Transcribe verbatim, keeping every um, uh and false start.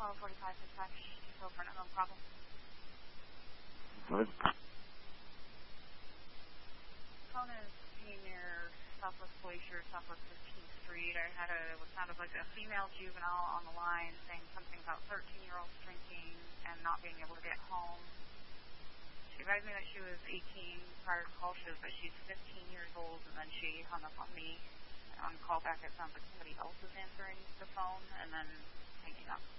Tower forty-five dispatch. Just over no problem. Good. Phone is near Southwest Glacier, Southwest fifteenth Street. I had a what sounded like a female juvenile on the line saying something about thirteen-year-olds drinking and not being able to get home. She advised me that she was eighteen prior to call. She was that she's fifteen years old, and then she hung up on me. On call back, it sounds like somebody else was answering the phone and then hanging up.